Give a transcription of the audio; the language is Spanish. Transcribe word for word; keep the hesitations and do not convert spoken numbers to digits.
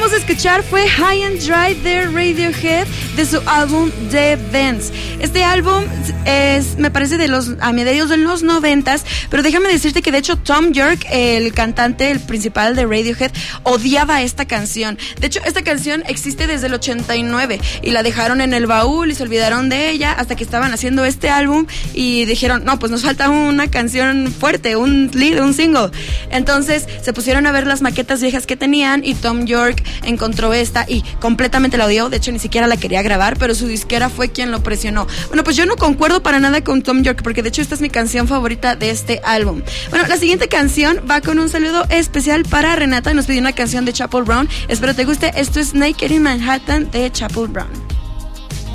acabamos de escuchar fue High and Dry de Radiohead de su álbum The Vents. Este álbum es, me parece, de los a mediados de los noventas, pero déjame decirte que de hecho Thom Yorke, el cantante, el principal de Radiohead, odiaba esta canción. De hecho, esta canción existe desde el ochenta y nueve y la dejaron en el baúl y se olvidaron de ella hasta que estaban haciendo este álbum y dijeron, no, pues nos falta una canción fuerte, un lead, un single. Entonces se pusieron a ver las maquetas viejas que tenían y Thom Yorke encontró esta y completamente la odió. De hecho, ni siquiera la quería grabar, pero su disquera fue quien lo presionó. Bueno, pues yo no concuerdo para nada con Thom Yorke, porque de hecho esta es mi canción favorita de este álbum. Bueno, la siguiente canción va con un saludo especial para Renata. Nos pidió una canción de Chappell Brown. Espero te guste. Esto es Naked in Manhattan de Chappell Brown.